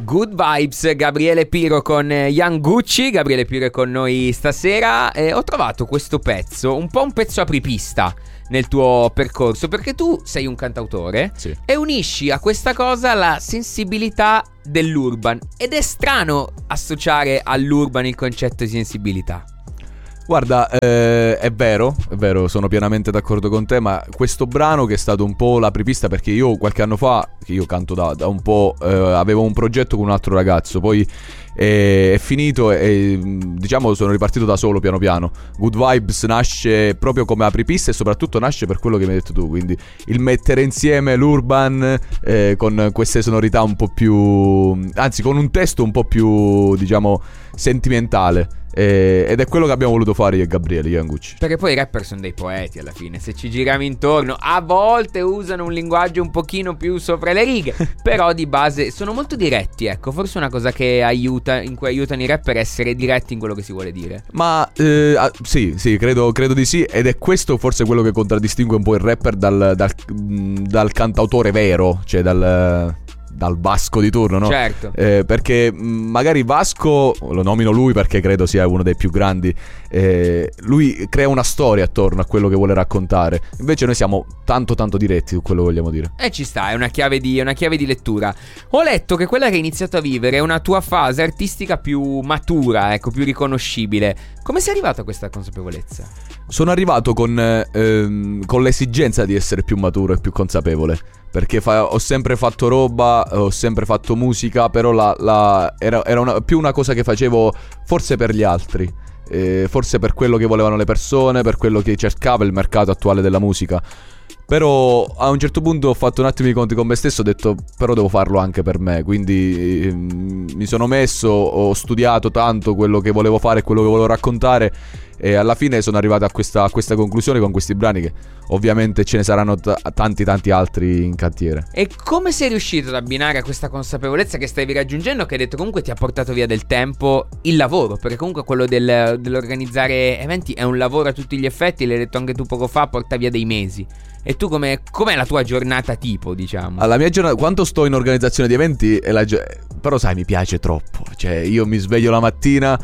Good Vibes, Gabriele Piro con Young Gucci. Gabriele Piro è con noi stasera e ho trovato questo pezzo, un po' un pezzo apripista nel tuo percorso, perché tu sei un cantautore, sì, e unisci a questa cosa la sensibilità dell'urban, ed è strano associare all'urban il concetto di sensibilità. Guarda, è vero, sono pienamente d'accordo con te, ma questo brano che è stato un po' l'apripista, perché io qualche anno fa, che io canto da un po', avevo un progetto con un altro ragazzo, poi è finito e diciamo sono ripartito da solo piano piano. Good Vibes nasce proprio come apripista e soprattutto nasce per quello che mi hai detto tu, quindi il mettere insieme l'urban con queste sonorità un po' più, anzi con un testo un po' più, diciamo, sentimentale. Ed è quello che abbiamo voluto fare io e Gabriele Iangucci. Perché poi i rapper sono dei poeti alla fine, se ci giriamo intorno. A volte usano un linguaggio un pochino più sopra le righe, però di base sono molto diretti, ecco. Forse una cosa che aiuta, in cui aiutano i rapper a essere diretti in quello che si vuole dire. Ma sì, credo di sì. Ed è questo forse quello che contraddistingue un po' il rapper dal cantautore vero, cioè dal Vasco di turno, no? Certo. Perché magari Vasco, lo nomino lui perché credo sia uno dei più grandi, lui crea una storia attorno a quello che vuole raccontare. Invece noi siamo tanto diretti su quello che vogliamo dire. Ci sta, è una chiave di lettura. Ho letto che quella che hai iniziato a vivere è una tua fase artistica più matura, ecco, più riconoscibile. Come sei arrivato a questa consapevolezza? Sono arrivato con l'esigenza di essere più maturo e più consapevole, perché ho sempre fatto roba, ho sempre fatto musica, però era più una cosa che facevo forse per gli altri, forse per quello che volevano le persone, per quello che cercava il mercato attuale della musica. Però a un certo punto ho fatto un attimo i conti con me stesso, ho detto però devo farlo anche per me, quindi mi sono messo, ho studiato tanto quello che volevo fare e quello che volevo raccontare, e alla fine sono arrivato a questa conclusione con questi brani, che ovviamente ce ne saranno tanti altri in cantiere. E come sei riuscito ad abbinare a questa consapevolezza che stavi raggiungendo, che hai detto comunque ti ha portato via del tempo, il lavoro? Perché comunque quello dell'organizzare eventi è un lavoro a tutti gli effetti, l'hai detto anche tu poco fa, porta via dei mesi. E tu com'è la tua giornata tipo, diciamo? La mia giornata, quando sto in organizzazione di eventi però sai, mi piace troppo. Cioè io mi sveglio la mattina,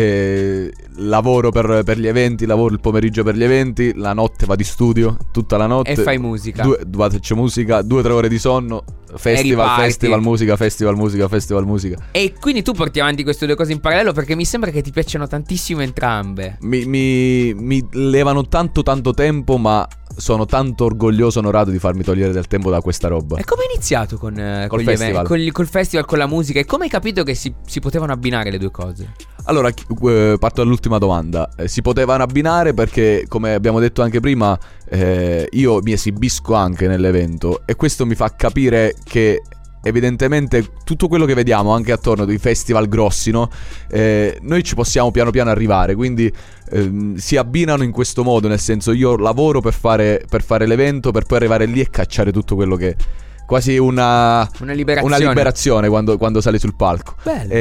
lavoro per gli eventi, lavoro il pomeriggio per gli eventi, la notte vado in studio tutta la notte. E fai musica. Faccio musica, 2-3 ore di sonno, festival, musica. E quindi tu porti avanti queste due cose in parallelo, perché mi sembra che ti piacciono tantissimo entrambe. Mi levano tanto tempo, ma sono tanto orgoglioso, onorato di farmi togliere del tempo da questa roba. E come hai iniziato con gli festival? Eventi, col festival, con la musica? E come hai capito che si potevano abbinare le due cose? Allora, parto dall'ultima domanda. Si potevano abbinare perché, come abbiamo detto anche prima, io mi esibisco anche nell'evento, e questo mi fa capire che evidentemente tutto quello che vediamo anche attorno dei festival grossi, no? Noi ci possiamo piano piano arrivare, quindi si abbinano in questo modo, nel senso, io lavoro per fare l'evento, per poi arrivare lì e cacciare tutto quello che... Quasi una liberazione quando sali sul palco.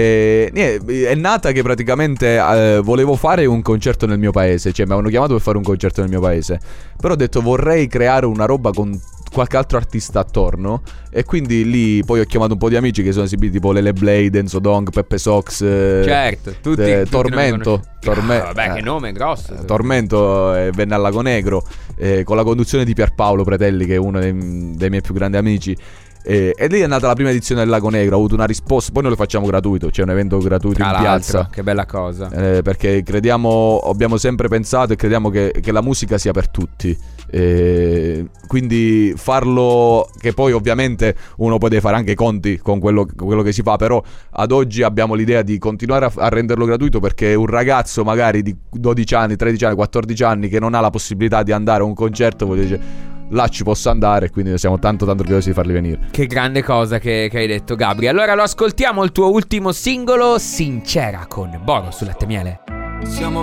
È nata che praticamente volevo fare un concerto nel mio paese, cioè mi avevano chiamato per fare un concerto nel mio paese, però ho detto vorrei creare una roba con qualche altro artista attorno, e quindi lì poi ho chiamato un po' di amici che sono esibiti, tipo Lele Blade, Enzo Dong, Peppe Sox, certo, tutti Tormento. Vabbè, che nome grosso. Tormento venne al Lago Negro, con la conduzione di Pierpaolo Pretelli, che è uno dei miei più grandi amici. E lì è nata la prima edizione del Lago Negro, ho avuto una risposta. Poi noi lo facciamo gratuito, c'è un evento gratuito in piazza. Che bella cosa. Perché abbiamo sempre pensato e crediamo che la musica sia per tutti, quindi farlo, che poi ovviamente uno può fare anche i conti con quello che si fa, però ad oggi abbiamo l'idea di continuare a renderlo gratuito, perché un ragazzo magari di 12 anni, 13 anni, 14 anni che non ha la possibilità di andare a un concerto, vuol dire là ci posso andare, quindi siamo tanto orgogliosi di farli venire. Che grande cosa che hai detto, Gabri. Allora lo ascoltiamo, il tuo ultimo singolo, Sincera, con Boro su Latte Miele. Siamo